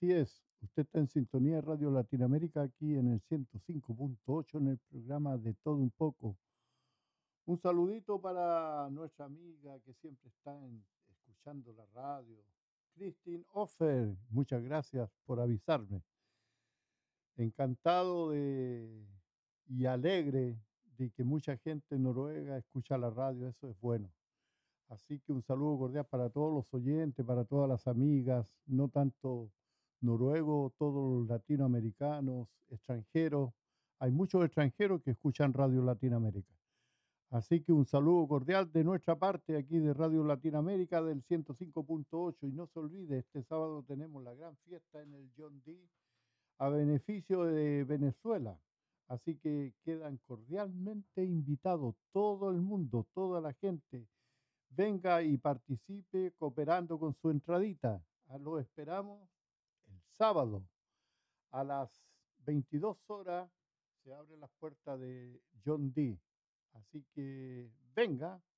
Así es, usted está en sintonía de Radio Latinoamérica aquí en el 105.8 en el programa De Todo Un Poco. Un saludito para nuestra amiga que siempre está escuchando la radio, Christine Offer. Muchas gracias por avisarme. Encantado y alegre de que mucha gente en Noruega escucha la radio, eso es bueno. Así que un saludo cordial para todos los oyentes, para todas las amigas, no tanto noruegos, todos los latinoamericanos, extranjeros. Hay muchos extranjeros que escuchan Radio Latinoamérica. Así que un saludo cordial de nuestra parte aquí de Radio Latinoamérica del 105.8. Y no se olvide, este sábado tenemos la gran fiesta en el John D. a beneficio de Venezuela. Así que quedan cordialmente invitados todo el mundo, toda la gente. Venga y participe cooperando con su entradita. Lo esperamos el sábado a las 22 horas. Se abren las puertas de John D. Así que venga